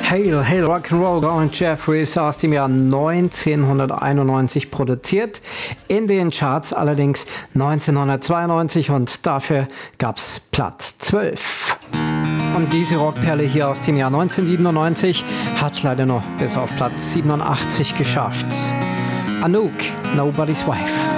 Hail, Hail, Rock'n'Roll, Colin Jeffries aus dem Jahr 1991 produziert, in den Charts allerdings 1992 und dafür gab's Platz 12. Und diese Rockperle hier aus dem Jahr 1997 hat leider noch bis auf Platz 87 geschafft. Anouk, Nobody's Wife.